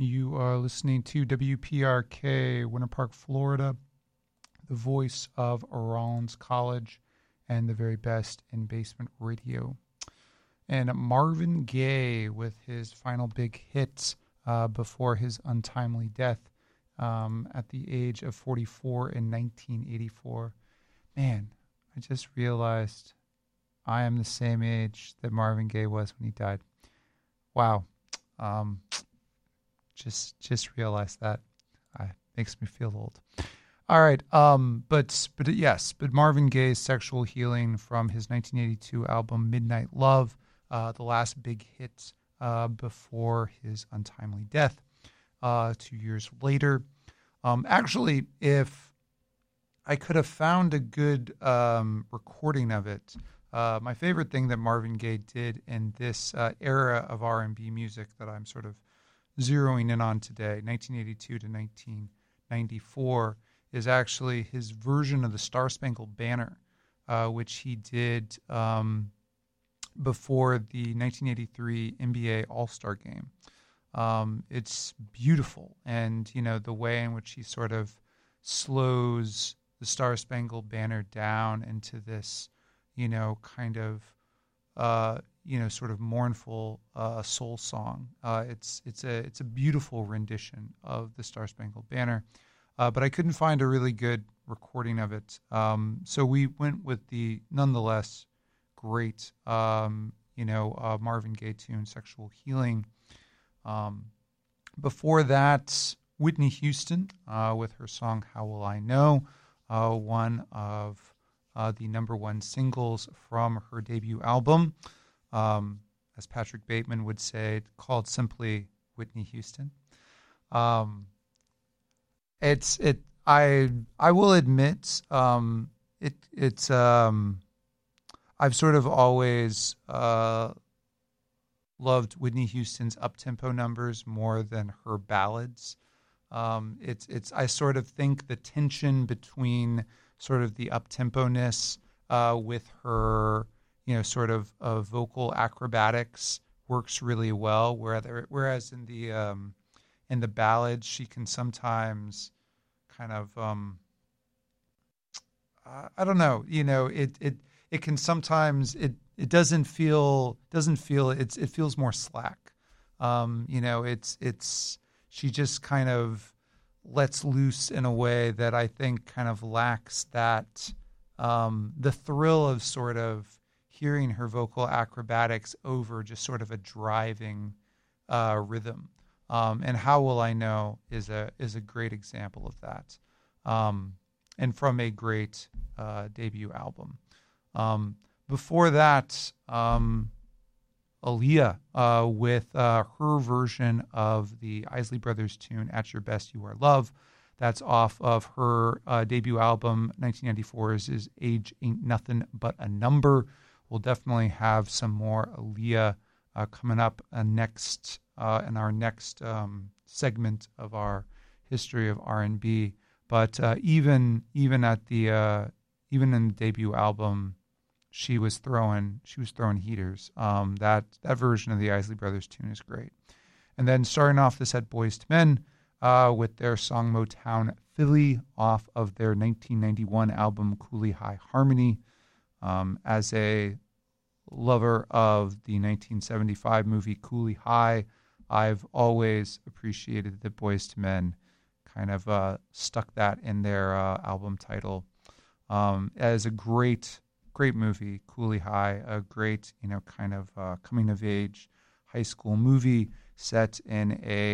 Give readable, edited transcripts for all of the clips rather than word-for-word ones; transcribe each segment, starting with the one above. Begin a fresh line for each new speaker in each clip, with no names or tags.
You are listening to WPRK, Winter Park, Florida, the voice of Rollins College and the very best in basement radio. And Marvin Gaye with his final big hit before his untimely death at the age of 44 in 1984. Man, I just realized I am the same age that Marvin Gaye was when he died. Wow. Just realized that. Makes me feel old. All right. But Marvin Gaye's Sexual Healing from his 1982 album Midnight Love, the last big hit before his untimely death 2 years later. Actually, if I could have found a good recording of it, my favorite thing that Marvin Gaye did in this era of R&B music that I'm sort of zeroing in on today, 1982 to 1994, is actually his version of the Star Spangled Banner, which he did before the 1983 NBA All-Star Game. It's beautiful, and the way in which he sort of slows the Star Spangled Banner down into this, kind of sort of mournful soul song. It's a beautiful rendition of the Star Spangled Banner, but I couldn't find a really good recording of it. So we went with the nonetheless great, Marvin Gaye tune, Sexual Healing. Before that, Whitney Houston with her song How Will I Know, one of the number one singles from her debut album. As Patrick Bateman would say, called simply Whitney Houston. I will admit, I've sort of always loved Whitney Houston's up-tempo numbers more than her ballads. I sort of think the tension between sort of the up-tempo-ness with her sort of vocal acrobatics works really well. Whereas in the ballads, she can sometimes kind of I don't know. It can sometimes it doesn't feel it feels more slack. She just kind of lets loose in a way that I think kind of lacks that the thrill of sort of hearing her vocal acrobatics over just sort of a driving rhythm. And How Will I Know is a great example of that. And from a great debut album. Before that, Aaliyah with her version of the Isley Brothers tune At Your Best You Are Love. That's off of her debut album, 1994's is Age Ain't Nothing But a Number. We'll definitely have some more Aaliyah coming up next in our next segment of our history of R&B. But even in the debut album, she was throwing heaters. That version of the Isley Brothers tune is great. And then starting off the set, Boyz II Men with their song Motown Philly off of their 1991 album Cooley High Harmony. As a lover of the 1975 movie Cooley High, I've always appreciated that Boyz II Men kind of stuck that in their album title. As a great movie, Cooley High, a great, kind of coming of age high school movie set in a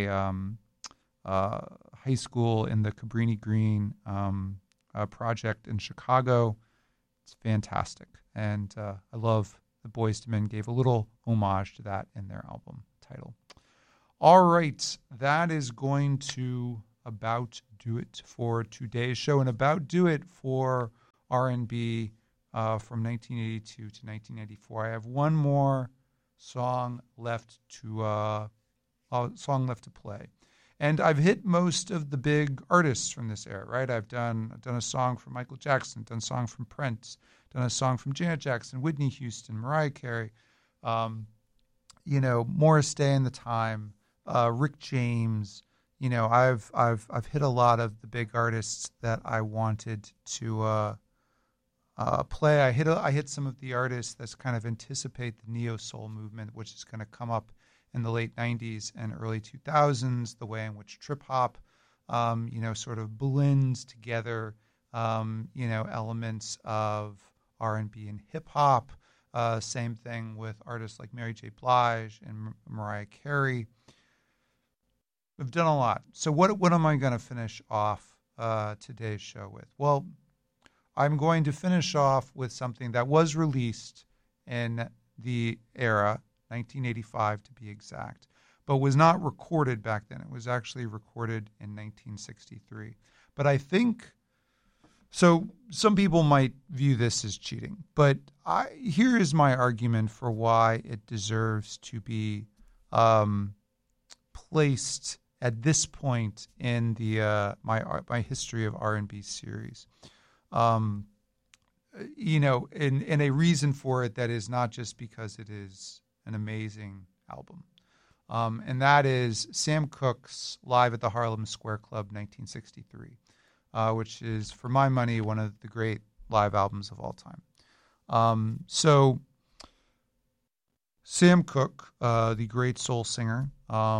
high school in the Cabrini Green project in Chicago. It's fantastic. And I love the Boyz II Men gave a little homage to that in their album title. All right, that is going to about do it for today's show and about do it for R&B from 1982 to 1994. I have one more song left to play, and I've hit most of the big artists from this era. Right, I've done a song from Michael Jackson, done a song from Prince, done a song from Janet Jackson, Whitney Houston, Mariah Carey, Morris Day and the Time. Rick James. I've hit a lot of the big artists that I wanted to play. I hit some of the artists that kind of anticipate the neo soul movement, which is going to come up in the late '90s and early 2000s. The way in which trip hop, sort of blends together, elements of R&B and hip hop. Same thing with artists like Mary J. Blige and Mariah Carey. We've done a lot. So what am I going to finish off today's show with? Well, I'm going to finish off with something that was released in the era, 1985 to be exact, but was not recorded back then. It was actually recorded in 1963. But I think, so some people might view this as cheating, but here is my argument for why it deserves to be placed at this point in the my history of R&B series. And a reason for it that is not just because it is an amazing album. And that is Sam Cooke's Live at the Harlem Square Club 1963, which is, for my money, one of the great live albums of all time. So Sam Cooke, the great soul singer,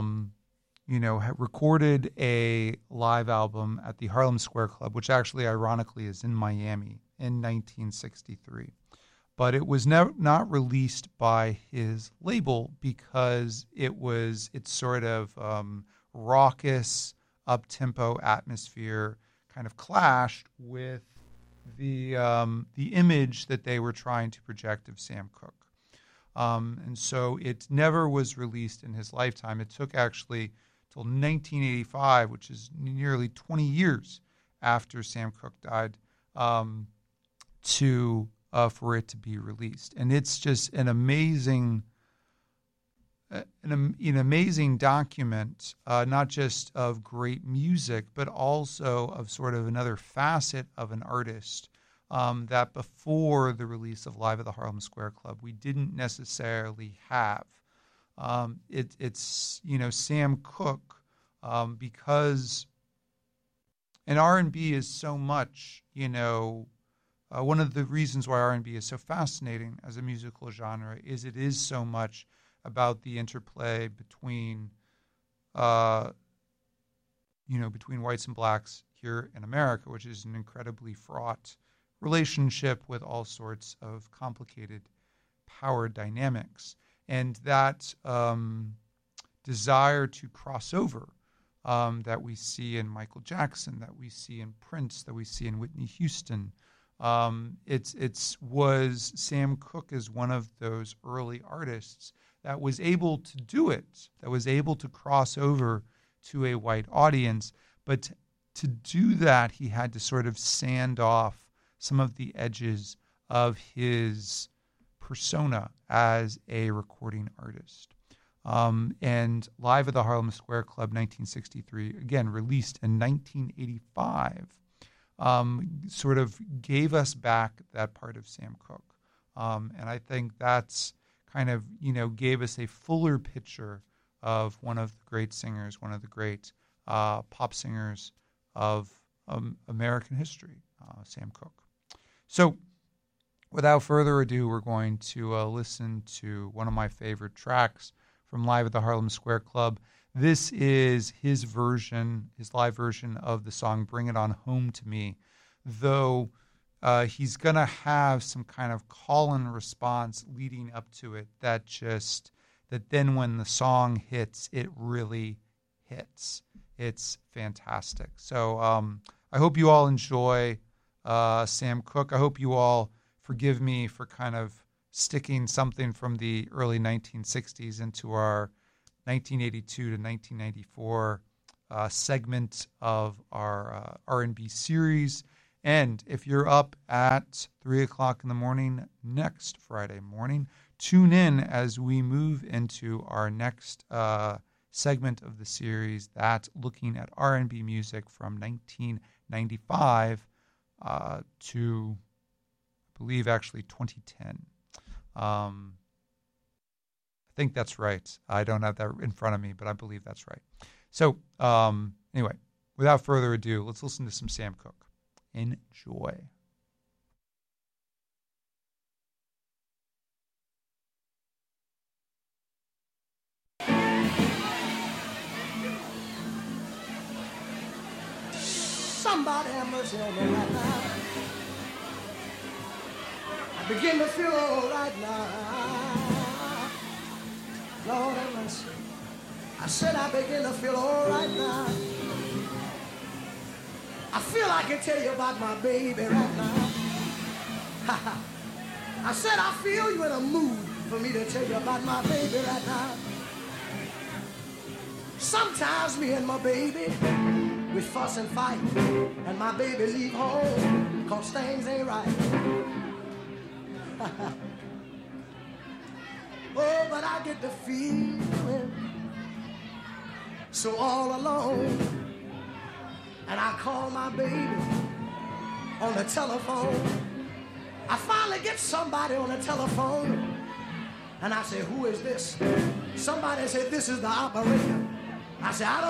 recorded a live album at the Harlem Square Club, which actually, ironically, is in Miami in 1963. But it was not released by his label because it's sort of raucous, up-tempo atmosphere kind of clashed with the image that they were trying to project of Sam Cooke. And so it never was released in his lifetime. It took actually till 1985, which is nearly 20 years after Sam Cooke died, for it to be released. And it's just an amazing document, not just of great music, but also of sort of another facet of an artist that before the release of Live at the Harlem Square Club, we didn't necessarily have. It's Sam Cooke, because and R&B is so much, one of the reasons why R&B is so fascinating as a musical genre is it is so much about the interplay between between whites and blacks here in America, which is an incredibly fraught relationship with all sorts of complicated power dynamics. And that desire to cross over that we see in Michael Jackson, that we see in Prince, that we see in Whitney Houston. Was Sam Cooke is one of those early artists that was able to do it, that was able to cross over to a white audience. But to do that, he had to sort of sand off some of the edges of his persona as a recording artist. And Live at the Harlem Square Club 1963, again, released in 1985, sort of gave us back that part of Sam Cooke. And I think that's kind of, gave us a fuller picture of one of the great singers, one of the great pop singers of American history, Sam Cooke. So without further ado, we're going to listen to one of my favorite tracks from Live at the Harlem Square Club. This is his live version of the song Bring It On Home to Me, though he's going to have some kind of call and response leading up to it that then when the song hits, it really hits. It's fantastic. So I hope you all enjoy Sam Cooke. I hope you all forgive me for kind of sticking something from the early 1960s into our 1982 to 1994 segment of our R&B series. And if you're up at 3 o'clock in the morning next Friday morning, tune in as we move into our next segment of the series, that's looking at R&B music from 1995 to, I believe, actually 2010. I think that's right. I don't have that in front of me, but I believe that's right. So anyway, without further ado, let's listen to some Sam Cooke. Enjoy.
Somebody have mercy on me right now. I begin to feel all right now. Lord have mercy. I said I begin to feel all right now. I feel I can tell you about my baby right now. I said I feel you in a mood for me to tell you about my baby right now. Sometimes me and my baby, we fuss and fight, and my baby leave home, cause things ain't right. Oh, but I get the feeling so all alone. And I call my baby on the telephone. I finally get somebody on the telephone, and I say, who is this? Somebody said, this is the operator. I said, I don't